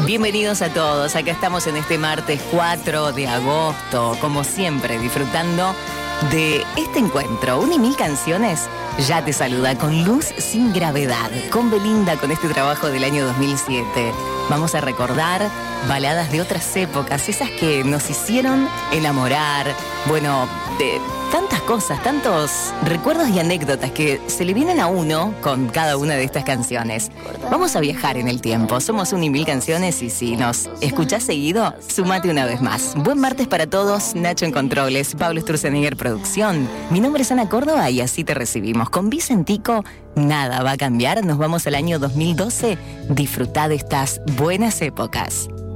Bienvenidos a todos, acá estamos en este martes 4 de agosto, como siempre, disfrutando de este encuentro. 1.000 canciones ya te saluda con Luz sin Gravedad, con Belinda, con este trabajo del año 2007. Vamos a recordar baladas de otras épocas, esas que nos hicieron enamorar, bueno, de tantas cosas, tantos recuerdos y anécdotas que se le vienen a uno con cada una de estas canciones. Vamos a viajar en el tiempo, somos 1.000 canciones y si nos escuchás seguido, sumate una vez más. Buen martes para todos, Nacho en Controles, Pablo Sturzenegger Producción. Mi nombre es Ana Córdoba y así te recibimos. Con Vicentico, nada va a cambiar, nos vamos al año 2012, disfrutá de estas buenas épocas.